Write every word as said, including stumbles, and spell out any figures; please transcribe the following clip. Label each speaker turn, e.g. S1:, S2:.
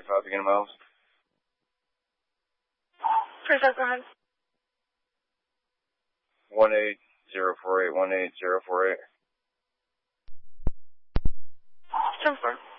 S1: five, begin miles.
S2: thirty-five, go ahead.
S1: one eight zero four eight, one eight zero four eight.
S2: ten four.